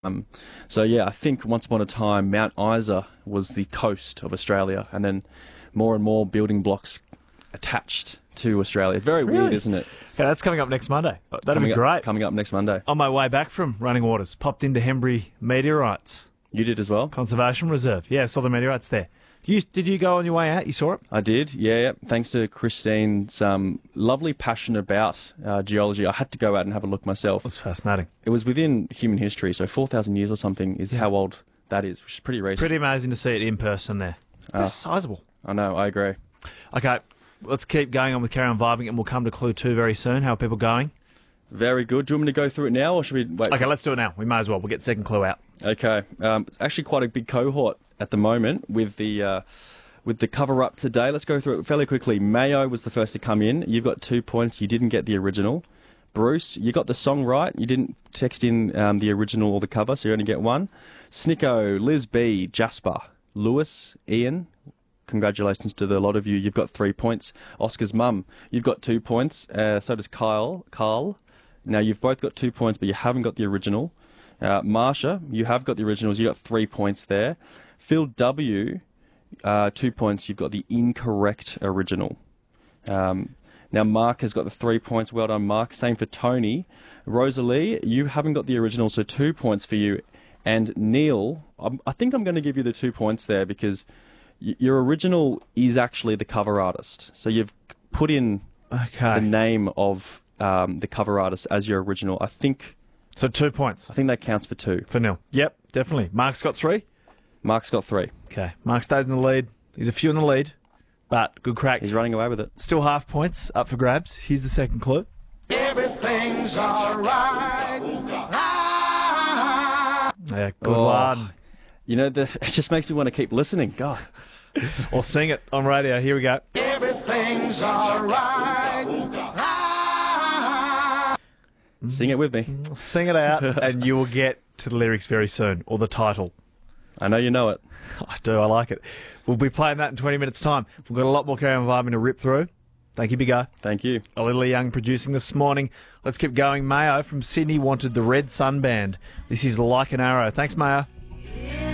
So yeah, I think once upon a time Mount Isa was the coast of Australia, and then more and more building blocks attached to Australia. It's very weird, isn't it? Okay, that's coming up next Monday. That'll be great. Coming up next Monday. On my way back from Running Waters, popped into Hembury Meteorites You did as well? Conservation Reserve. Yeah, saw the meteorites there. Did you go on your way out? You saw it? I did, yeah. Thanks to Christine's lovely passion about geology, I had to go out and have a look myself. It was fascinating. It was within human history, so 4,000 years or something is how old that is, which is pretty recent. Pretty amazing to see it in person there. It's sizable. I know, I agree. Okay, let's keep going on with Carry On Vibing, and we'll come to Clue 2 very soon. How are people going? Very good. Do you want me to go through it now, or should we wait? Okay, let's do it now. We may as well. We'll get second clue out. Okay. It's actually quite a big cohort at the moment with the cover up today. Let's go through it fairly quickly. Mayo was the first to come in. You've got 2 points. You didn't get the original. Bruce, you got the song right. You didn't text in the original or the cover, so you only get one. Snicko, Liz B, Jasper, Lewis, Ian. Congratulations to the lot of you. You've got 3 points. Oscar's mum, you've got 2 points. So does Kyle. Carl. Now, you've both got 2 points, but you haven't got the original. Marsha, you have got the originals. You got 3 points there. Phil W, 2 points. You've got the incorrect original. Now, Mark has got the 3 points. Well done, Mark. Same for Tony. Rosalie, you haven't got the original, so 2 points for you. And Neil, I think I'm going to give you the 2 points there because your original is actually the cover artist. So you've put in the name of the cover artist as your original. I think... So 2 points. I think that counts for 2. For Neil. Yep, definitely. Mark's got 3? Mark's got 3. Okay. Mark stays in the lead. He's a few in the lead, but good crack. He's running away with it. Still half points up for grabs. Here's the second clue. Everything's all right. Yeah, good one. You know, it just makes me want to keep listening. God. Or sing it on radio. Here we go. Everything's all right. Sing it with me. Sing it out, and you will get to the lyrics very soon, or the title. I know you know it. I do. I like it. We'll be playing that in 20 minutes' time. We've got a lot more Carry On Vibing to rip through. Thank you, Big O. Thank you. Olivia Young producing this morning. Let's keep going. Mayo from Sydney wanted the Red Sun Band. This is Like an Arrow. Thanks, Mayo.